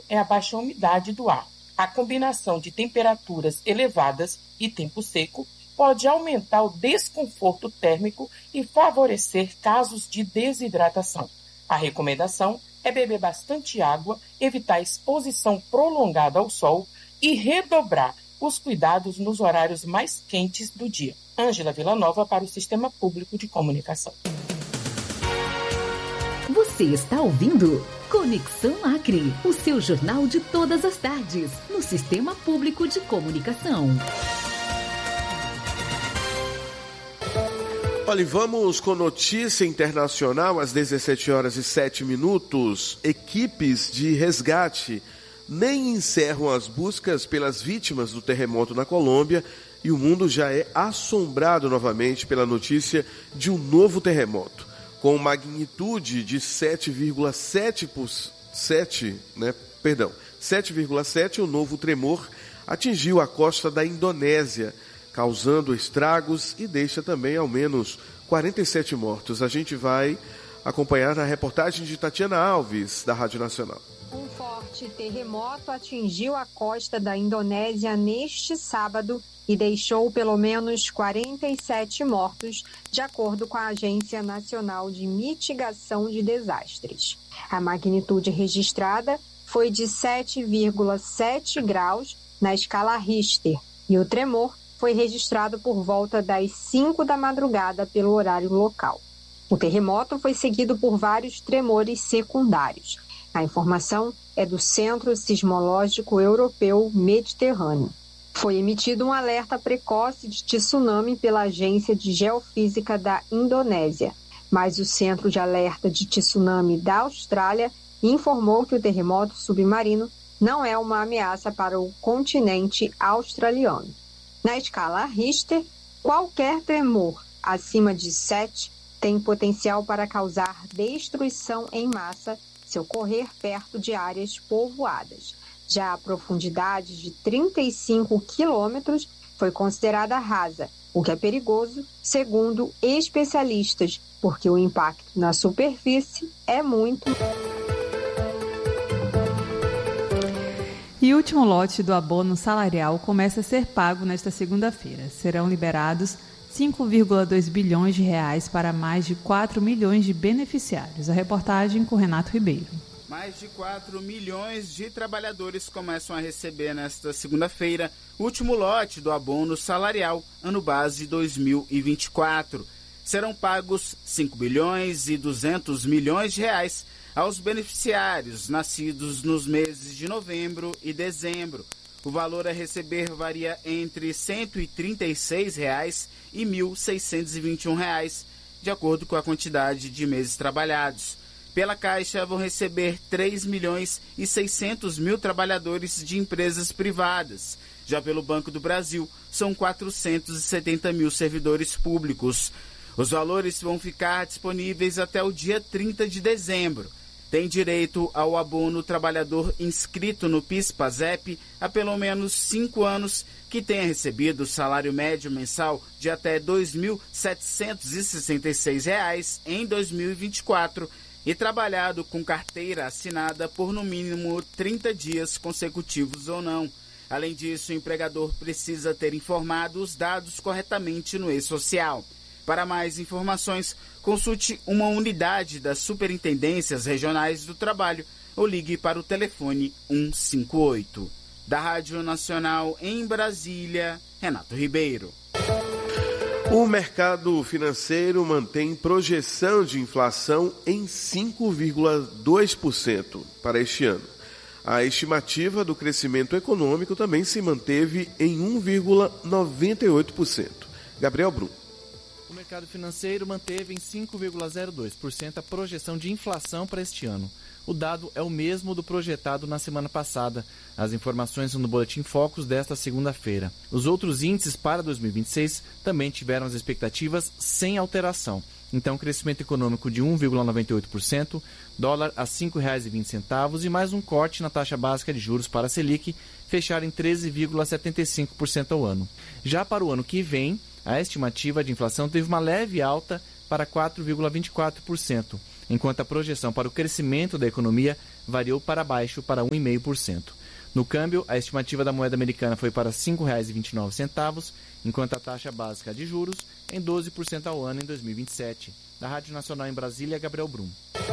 é a baixa umidade do ar. A combinação de temperaturas elevadas e tempo seco pode aumentar o desconforto térmico e favorecer casos de desidratação. A recomendação é beber bastante água, evitar exposição prolongada ao sol e redobrar os cuidados nos horários mais quentes do dia. Ângela Villanova para o Sistema Público de Comunicação. Você está ouvindo Conexão Acre, o seu jornal de todas as tardes, no Sistema Público de Comunicação. Olha, vamos com notícia internacional às 17h07. Equipes de resgate nem encerram as buscas pelas vítimas do terremoto na Colômbia e o mundo já é assombrado novamente pela notícia de um novo terremoto. Com magnitude de 7,7, o novo tremor atingiu a costa da Indonésia, causando estragos e deixa também ao menos 47 mortos. A gente vai acompanhar na reportagem de Tatiana Alves, da Rádio Nacional. Um forte terremoto atingiu a costa da Indonésia neste sábado e deixou pelo menos 47 mortos, de acordo com a Agência Nacional de Mitigação de Desastres. A magnitude registrada foi de 7,7 graus na escala Richter e o tremor foi registrado por volta das 5 da madrugada pelo horário local. O terremoto foi seguido por vários tremores secundários. A informação é do Centro Sismológico Europeu Mediterrâneo. Foi emitido um alerta precoce de tsunami pela Agência de Geofísica da Indonésia, mas o Centro de Alerta de Tsunami da Austrália informou que o terremoto submarino não é uma ameaça para o continente australiano. Na escala Richter, qualquer tremor acima de 7 tem potencial para causar destruição em massa se ocorrer perto de áreas povoadas. Já a profundidade de 35 quilômetros foi considerada rasa, o que é perigoso, segundo especialistas, porque o impacto na superfície é muito. E o último lote do abono salarial começa a ser pago nesta segunda-feira. Serão liberados 5,2 bilhões de reais para mais de 4 milhões de beneficiários. A reportagem com Renato Ribeiro. Mais de 4 milhões de trabalhadores começam a receber nesta segunda-feira o último lote do abono salarial ano base 2024. Serão pagos 5 bilhões e 200 milhões de reais aos beneficiários nascidos nos meses de novembro e dezembro. O valor a receber varia entre R$ 136,00 e R$ 1.621,00, de acordo com a quantidade de meses trabalhados. Pela Caixa, vão receber 3 milhões e 600 mil trabalhadores de empresas privadas. Já pelo Banco do Brasil, são 470 mil servidores públicos. Os valores vão ficar disponíveis até o dia 30 de dezembro. Tem direito ao abono trabalhador inscrito no PIS/PASEP há pelo menos 5 anos, que tenha recebido o salário médio mensal de até R$ 2.766 em 2024 e trabalhado com carteira assinada por no mínimo 30 dias consecutivos ou não. Além disso, o empregador precisa ter informado os dados corretamente no e-social. Para mais informações, consulte uma unidade das Superintendências Regionais do Trabalho ou ligue para o telefone 158. Da Rádio Nacional em Brasília, Renato Ribeiro. O mercado financeiro mantém projeção de inflação em 5,2% para este ano. A estimativa do crescimento econômico também se manteve em 1,98%. Gabriel Brum. O mercado financeiro manteve em 5,02% a projeção de inflação para este ano. O dado é o mesmo do projetado na semana passada. As informações são no Boletim Focus desta segunda-feira. Os outros índices para 2026 também tiveram as expectativas sem alteração. Então, crescimento econômico de 1,98%, dólar a R$ 5,20 e mais um corte na taxa básica de juros para a Selic, fechar em 13,75% ao ano. Já para o ano que vem, a estimativa de inflação teve uma leve alta para 4,24%. enquanto a projeção para o crescimento da economia variou para baixo para 1,5%. No câmbio, a estimativa da moeda americana foi para R$ 5,29, enquanto a taxa básica de juros em 12% ao ano em 2027. Da Rádio Nacional em Brasília, Gabriel Brum.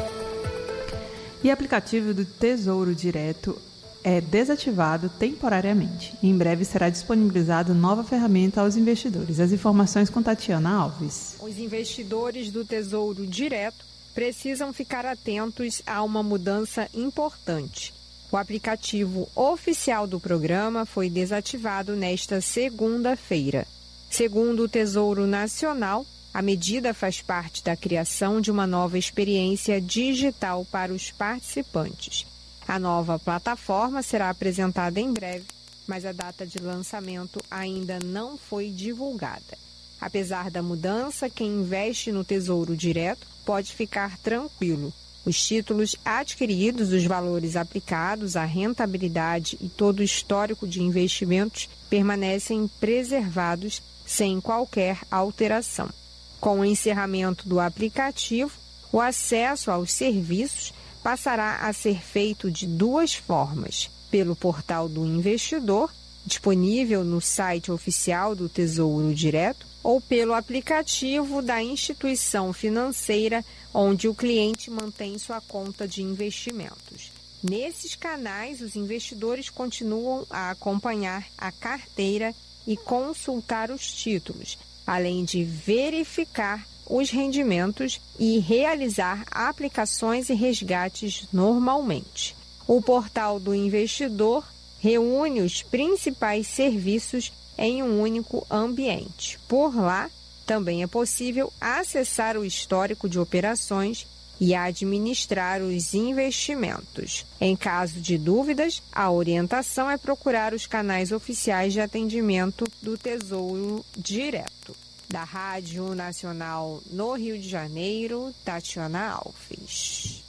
E o aplicativo do Tesouro Direto é desativado temporariamente. Em breve será disponibilizada nova ferramenta aos investidores. As informações com Tatiana Alves. Os investidores do Tesouro Direto precisam ficar atentos a uma mudança importante. O aplicativo oficial do programa foi desativado nesta segunda-feira. Segundo o Tesouro Nacional, a medida faz parte da criação de uma nova experiência digital para os participantes. A nova plataforma será apresentada em breve, mas a data de lançamento ainda não foi divulgada. Apesar da mudança, quem investe no Tesouro Direto pode ficar tranquilo. Os títulos adquiridos, os valores aplicados, a rentabilidade e todo o histórico de investimentos permanecem preservados sem qualquer alteração. Com o encerramento do aplicativo, o acesso aos serviços passará a ser feito de duas formas: pelo portal do investidor, disponível no site oficial do Tesouro Direto, ou pelo aplicativo da instituição financeira onde o cliente mantém sua conta de investimentos. Nesses canais, os investidores continuam a acompanhar a carteira e consultar os títulos, além de verificar os rendimentos e realizar aplicações e resgates normalmente. O portal do investidor reúne os principais serviços em um único ambiente. Por lá, também é possível acessar o histórico de operações e administrar os investimentos. Em caso de dúvidas, a orientação é procurar os canais oficiais de atendimento do Tesouro Direto. Da Rádio Nacional no Rio de Janeiro, Tatiana Alves.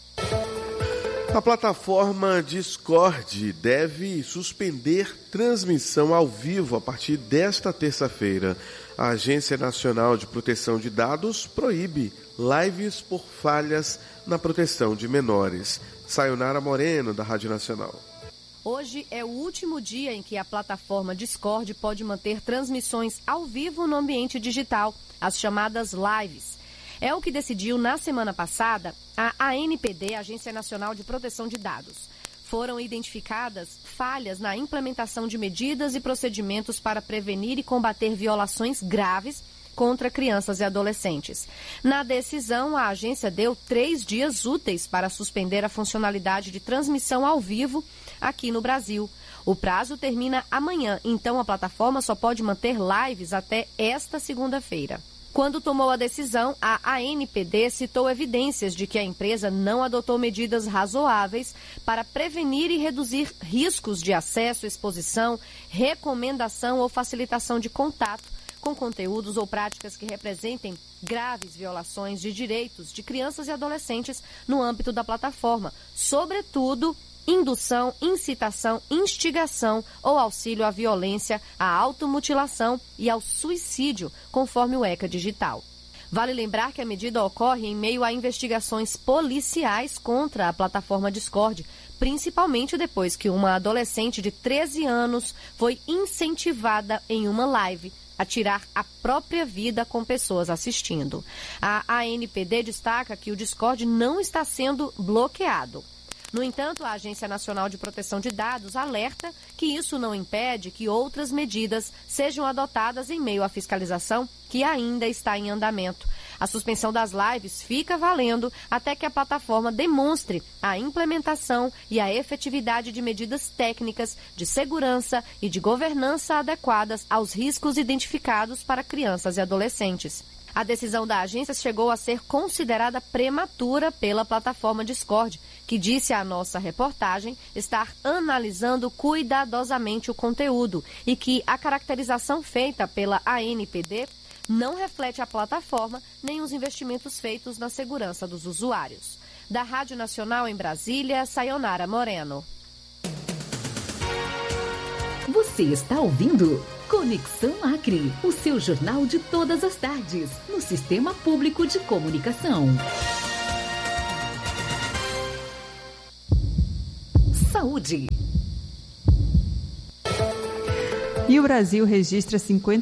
A plataforma Discord deve suspender transmissão ao vivo a partir desta terça-feira. A Agência Nacional de Proteção de Dados proíbe lives por falhas na proteção de menores. Sayonara Moreno, da Rádio Nacional. Hoje é o último dia em que a plataforma Discord pode manter transmissões ao vivo no ambiente digital, as chamadas lives. É o que decidiu na semana passada a ANPD, Agência Nacional de Proteção de Dados. Foram identificadas falhas na implementação de medidas e procedimentos para prevenir e combater violações graves contra crianças e adolescentes. Na decisão, a agência deu 3 dias úteis para suspender a funcionalidade de transmissão ao vivo aqui no Brasil. O prazo termina amanhã, então a plataforma só pode manter lives até esta segunda-feira. Quando tomou a decisão, a ANPD citou evidências de que a empresa não adotou medidas razoáveis para prevenir e reduzir riscos de acesso, exposição, recomendação ou facilitação de contato com conteúdos ou práticas que representem graves violações de direitos de crianças e adolescentes no âmbito da plataforma, sobretudo indução, incitação, instigação ou auxílio à violência, à automutilação e ao suicídio, conforme o ECA Digital. Vale lembrar que a medida ocorre em meio a investigações policiais contra a plataforma Discord, principalmente depois que uma adolescente de 13 anos foi incentivada em uma live a tirar a própria vida com pessoas assistindo. A ANPD destaca que o Discord não está sendo bloqueado. No entanto, a Agência Nacional de Proteção de Dados alerta que isso não impede que outras medidas sejam adotadas em meio à fiscalização que ainda está em andamento. A suspensão das lives fica valendo até que a plataforma demonstre a implementação e a efetividade de medidas técnicas de segurança e de governança adequadas aos riscos identificados para crianças e adolescentes. A decisão da agência chegou a ser considerada prematura pela plataforma Discord, que disse à nossa reportagem estar analisando cuidadosamente o conteúdo e que a caracterização feita pela ANPD não reflete a plataforma nem os investimentos feitos na segurança dos usuários. Da Rádio Nacional em Brasília, Sayonara Moreno. Você está ouvindo Conexão Acre, o seu jornal de todas as tardes, no Sistema Público de Comunicação. Saúde. E o Brasil registra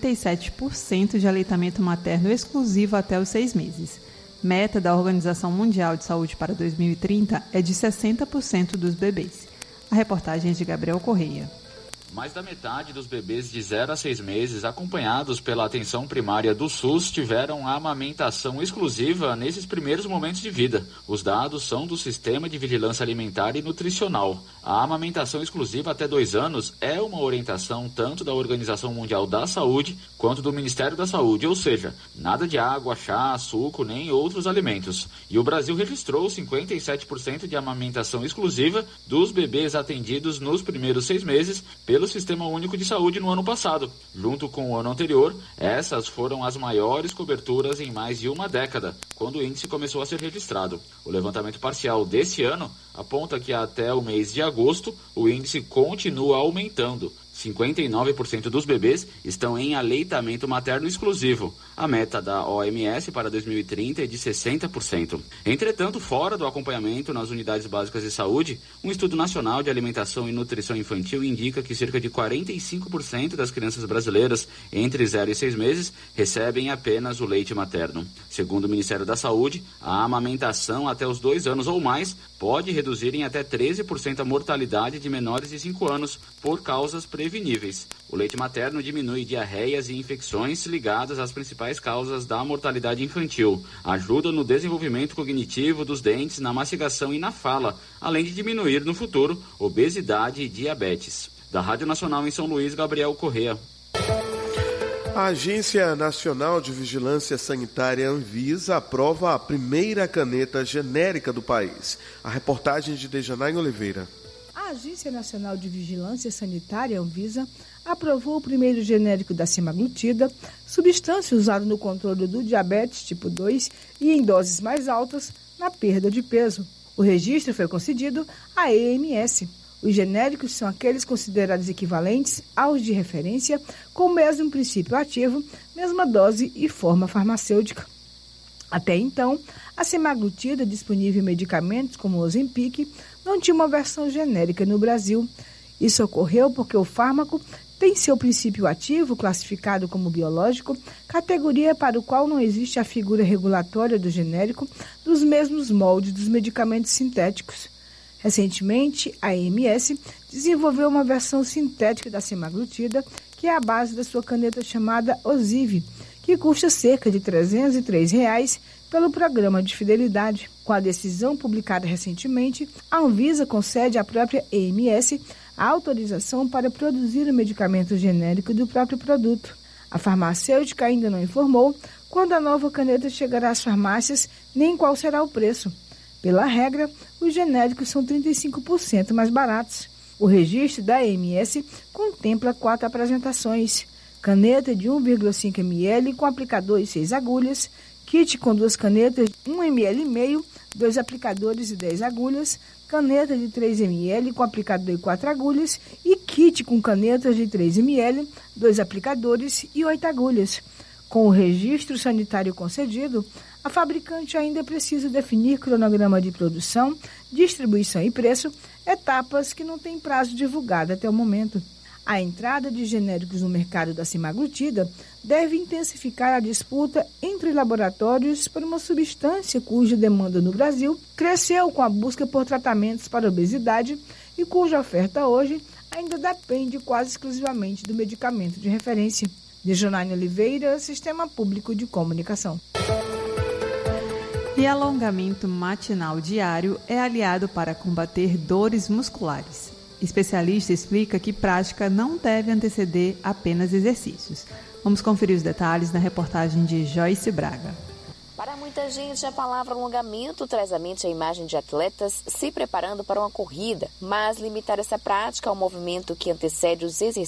57% de aleitamento materno exclusivo até os 6 meses. Meta da Organização Mundial de Saúde para 2030 é de 60% dos bebês. A reportagem é de Gabriel Correia. Mais da metade dos bebês de 0 a 6 meses acompanhados pela atenção primária do SUS tiveram a amamentação exclusiva nesses primeiros momentos de vida. Os dados são do Sistema de Vigilância Alimentar e Nutricional. A amamentação exclusiva até 2 anos é uma orientação tanto da Organização Mundial da Saúde quanto do Ministério da Saúde, ou seja, nada de água, chá, suco nem outros alimentos. E o Brasil registrou 57% de amamentação exclusiva dos bebês atendidos nos primeiros 6 meses pelo Sistema Único de Saúde no ano passado. Junto com o ano anterior, essas foram as maiores coberturas em mais de uma década, quando o índice começou a ser registrado. O levantamento parcial desse ano aponta que até o mês de agosto o índice continua aumentando. 59% dos bebês estão em aleitamento materno exclusivo. A meta da OMS para 2030 é de 60%. Entretanto, fora do acompanhamento nas unidades básicas de saúde, um estudo nacional de alimentação e nutrição infantil indica que cerca de 45% das crianças brasileiras entre 0 e 6 meses recebem apenas o leite materno. Segundo o Ministério da Saúde, a amamentação até os 2 anos ou mais pode reduzir em até 13% a mortalidade de menores de 5 anos por causas preveníveis. O leite materno diminui diarreias e infecções ligadas às principais causas da mortalidade infantil. Ajuda no desenvolvimento cognitivo dos dentes, na mastigação e na fala, além de diminuir no futuro obesidade e diabetes. Da Rádio Nacional em São Luís, Gabriel Correia. A Agência Nacional de Vigilância Sanitária Anvisa aprova a primeira caneta genérica do país. A reportagem de Dejanaine Oliveira. A Agência Nacional de Vigilância Sanitária Anvisa aprovou o primeiro genérico da semaglutida, substância usada no controle do diabetes tipo 2 e em doses mais altas na perda de peso. O registro foi concedido à EMS. Os genéricos são aqueles considerados equivalentes aos de referência, com o mesmo princípio ativo, mesma dose e forma farmacêutica. Até então, a semaglutida, disponível em medicamentos como o Ozempic, não tinha uma versão genérica no Brasil. Isso ocorreu porque o fármaco tem seu princípio ativo classificado como biológico, categoria para o qual não existe a figura regulatória do genérico dos mesmos moldes dos medicamentos sintéticos. Recentemente, a AMS desenvolveu uma versão sintética da semaglutida, que é a base da sua caneta chamada Ozivy, que custa cerca de R$ 303 pelo programa de fidelidade. Com a decisão publicada recentemente, a Anvisa concede à própria AMS a autorização para produzir o medicamento genérico do próprio produto. A farmacêutica ainda não informou quando a nova caneta chegará às farmácias nem qual será o preço. Pela regra, os genéricos são 35% mais baratos. O registro da AMS contempla 4 apresentações: caneta de 1,5 ml com aplicador e 6 agulhas, kit com 2 canetas de 1,5 ml, 2 aplicadores e 10 agulhas, caneta de 3 ml com aplicador e 4 agulhas e kit com canetas de 3 ml, 2 aplicadores e 8 agulhas. Com o registro sanitário concedido, a fabricante ainda precisa definir cronograma de produção, distribuição e preço, etapas que não têm prazo divulgado até o momento. A entrada de genéricos no mercado da semaglutida deve intensificar a disputa entre laboratórios por uma substância cuja demanda no Brasil cresceu com a busca por tratamentos para obesidade e cuja oferta hoje ainda depende quase exclusivamente do medicamento de referência. Dejanaine Oliveira, Sistema Público de Comunicação. E alongamento matinal diário é aliado para combater dores musculares. Especialista explica que prática não deve anteceder apenas exercícios. Vamos conferir os detalhes na reportagem de Joyce Braga. Para muita gente, a palavra alongamento traz à mente a imagem de atletas se preparando para uma corrida, mas limitar essa prática ao movimento que antecede os exercícios